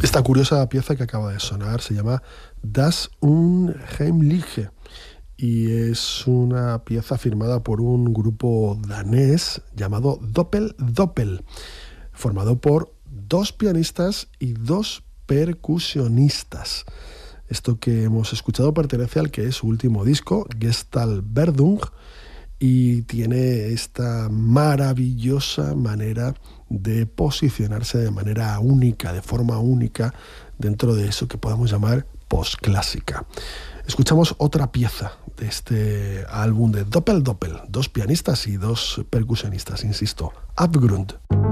Esta curiosa pieza que acaba de sonar se llama Das Unheimliche y es una pieza firmada por un grupo danés llamado Doppel Doppel, formado por 2 pianistas y 2 percusionistas. Esto que hemos escuchado pertenece al que es su último disco, Gestaltbildung, y tiene esta maravillosa manera de posicionarse de manera única, de forma única, dentro de eso que podemos llamar postclásica. Escuchamos otra pieza de este álbum de Doppel Doppel, 2 pianistas y 2 percusionistas, insisto, Abgrund.